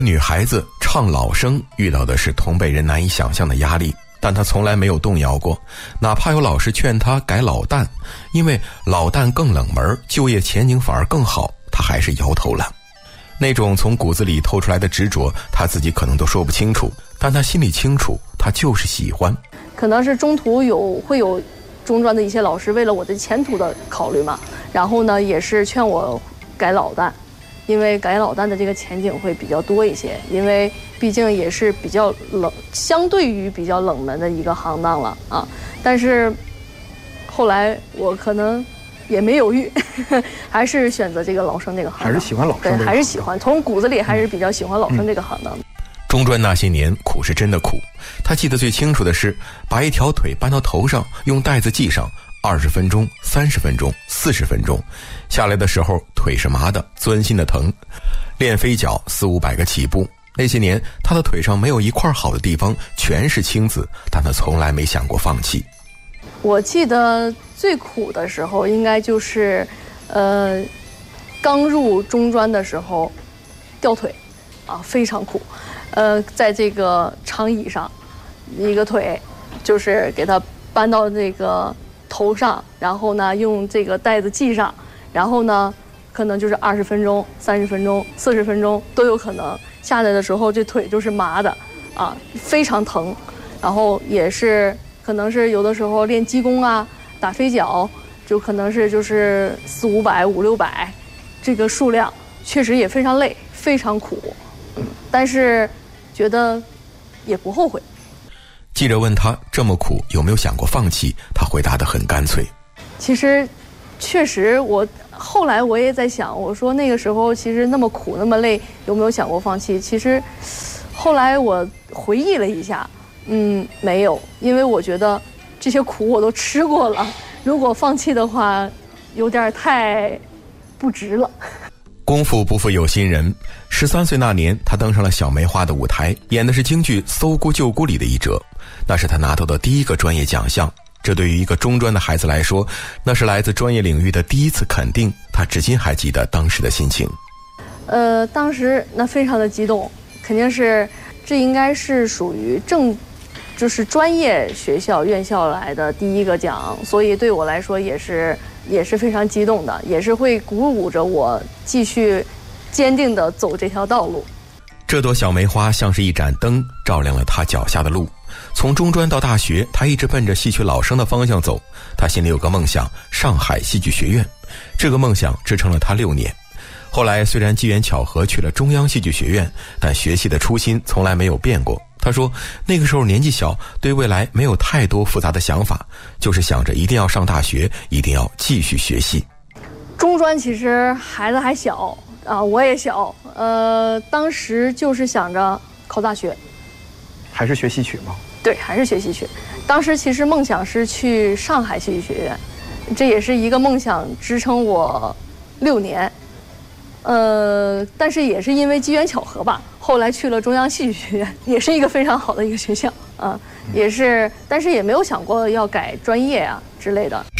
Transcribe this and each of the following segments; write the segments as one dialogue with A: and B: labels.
A: 女孩子唱老生遇到的是同辈人难以想象的压力，但她从来没有动摇过，哪怕有老师劝她改老旦，因为老旦更冷门，就业前景反而更好，她还是摇头了。那种从骨子里透出来的执着，她自己可能都说不清楚，但她心里清楚，她就是喜欢。
B: 可能是中途会有中专的一些老师为了我的前途的考虑嘛，然后呢也是劝我改老旦，因为改老旦的这个前景会比较多一些，因为毕竟也是比较冷，相对于比较冷门的一个行当了啊。但是后来我可能也没犹豫，还是选择这个老生这个行当，
C: 还是喜欢老生，
B: 对，还是喜欢，从骨子里还是比较喜欢老生这个行当的。
A: 中专那些年苦是真的苦，他记得最清楚的是把一条腿搬到头上，用带子系上，20分钟、30分钟、40分钟，下来的时候腿是麻的，钻心的疼。练飞脚400-500个起步，那些年他的腿上没有一块好的地方，全是青紫，但他从来没想过放弃。
B: 我记得最苦的时候应该就是刚入中专的时候掉腿啊，非常苦。在这个长椅上，一个腿就是给它搬到这个头上，然后呢用这个带子系上，然后呢可能就是20分钟、30分钟、40分钟都有可能。下来的时候这腿就是麻的啊，非常疼。然后也是可能是有的时候练击功啊、打飞脚，就可能是就是400-500、500-600，这个数量确实也非常累，非常苦。但是觉得也不后悔。
A: 记者问他这么苦有没有想过放弃，他回答得很干脆。
B: 其实确实后来我也在想，我说那个时候其实那么苦那么累，有没有想过放弃？其实后来我回忆了一下，没有，因为我觉得这些苦我都吃过了，如果放弃的话有点太不值了。
A: 功夫不负有心人，13岁那年他登上了小梅花的舞台，演的是京剧《搜孤救孤》里的一折，那是他拿到的第一个专业奖项。这对于一个中专的孩子来说，那是来自专业领域的第一次肯定，他至今还记得当时的心情。
B: 当时那非常的激动，肯定是这应该是属于就是专业学校院校来的第一个奖，所以对我来说也是非常激动的，也是会鼓舞着我继续坚定地走这条道路。
A: 这朵小梅花像是一盏灯，照亮了他脚下的路。从中专到大学，他一直奔着戏曲老生的方向走。他心里有个梦想，上海戏剧学院，这个梦想支撑了他6年。后来虽然机缘巧合去了中央戏剧学院，但学戏的初心从来没有变过。他说那个时候年纪小，对未来没有太多复杂的想法，就是想着一定要上大学，一定要继续学戏。
B: 中专其实孩子还小啊，我也小，当时就是想着考大学。
C: 还是学戏曲吗？
B: 对，还是学戏曲。当时其实梦想是去上海戏剧学院，这也是一个梦想支撑我6年。但是也是因为机缘巧合吧，后来去了中央戏剧学院，也是一个非常好的一个学校啊，也是，但是也没有想过要改专业啊之类的。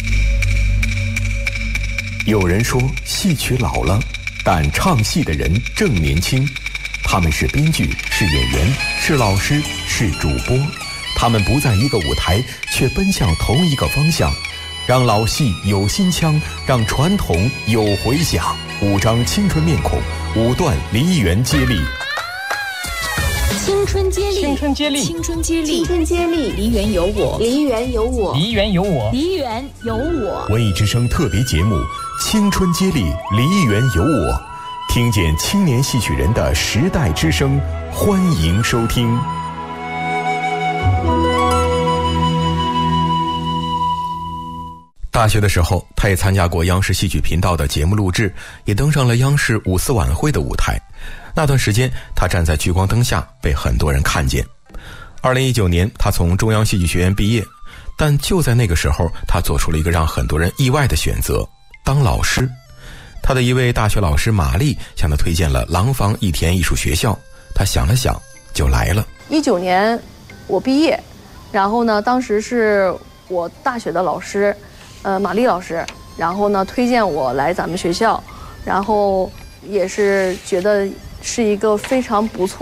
A: 有人说戏曲老了，但唱戏的人正年轻。他们是编剧，是演员，是老师，是主播，他们不在一个舞台，却奔向同一个方向，让老戏有新腔，让传统有回响。5张青春面孔，5段梨园接力。
D: 青春接力，
C: 青春接力，
D: 青春接力，
E: 青春接力，
D: 梨园有我，
E: 梨园有我，
C: 梨园有我，
D: 梨园有我。
A: 文艺之声特别节目《青春接力，梨园有我》，听见青年戏曲人的时代之声，欢迎收听。大学的时候，他也参加过央视戏曲频道的节目录制，也登上了央视5四晚会的舞台。那段时间，他站在聚光灯下，被很多人看见。2019年，他从中央戏剧学院毕业，但就在那个时候，他做出了一个让很多人意外的选择——当老师。他的一位大学老师玛丽向他推荐了廊坊艺田艺术学校，他想了想，就来了。
B: 19年我毕业，然后呢，当时是我大学的老师，玛丽老师，然后呢推荐我来咱们学校，然后也是觉得是一个非常不错